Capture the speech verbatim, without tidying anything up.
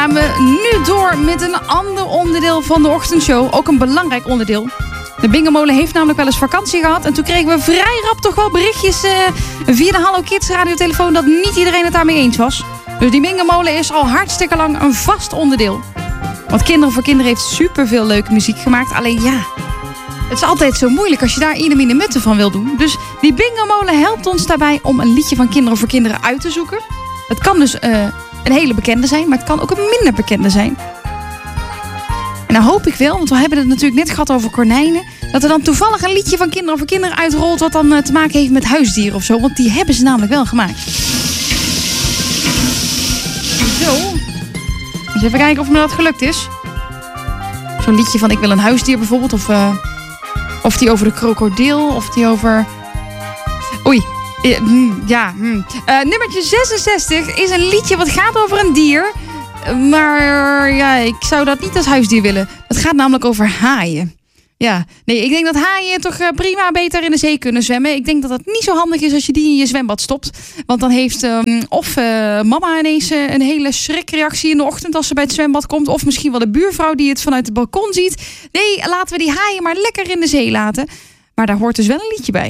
gaan we nu door met een ander onderdeel van de ochtendshow. Ook een belangrijk onderdeel. De Bingomolen heeft namelijk wel eens vakantie gehad. En toen kregen we vrij rap toch wel berichtjes uh, via de Hallo Kids radiotelefoon dat niet iedereen het daarmee eens was. Dus die Bingomolen is al hartstikke lang een vast onderdeel. Want Kinderen voor Kinderen heeft superveel leuke muziek gemaakt. Alleen ja, het is altijd zo moeilijk als je daar ieder in mutten van wil doen. Dus die Bingomolen helpt ons daarbij om een liedje van Kinderen voor Kinderen uit te zoeken. Het kan dus uh, een hele bekende zijn, maar het kan ook een minder bekende zijn. En dan hoop ik wel, want we hebben het natuurlijk net gehad over konijnen, dat er dan toevallig een liedje van Kinderen voor Kinderen uitrolt wat dan uh, te maken heeft met huisdieren of zo. Want die hebben ze namelijk wel gemaakt. Zo. Dus even kijken of me dat gelukt is. Zo'n liedje van ik wil een huisdier bijvoorbeeld. Of, uh, of die over de krokodil. Of die over... Oei. Ja. Uh, nummertje zesenzestig is een liedje wat gaat over een dier. Maar ja, ik zou dat niet als huisdier willen. Het gaat namelijk over haaien. Ja, nee, ik denk dat haaien toch prima beter in de zee kunnen zwemmen. Ik denk dat het niet zo handig is als je die in je zwembad stopt. Want dan heeft um, of uh, mama ineens uh, een hele schrikreactie in de ochtend als ze bij het zwembad komt. Of misschien wel de buurvrouw die het vanuit het balkon ziet. Nee, laten we die haaien maar lekker in de zee laten. Maar daar hoort dus wel een liedje bij.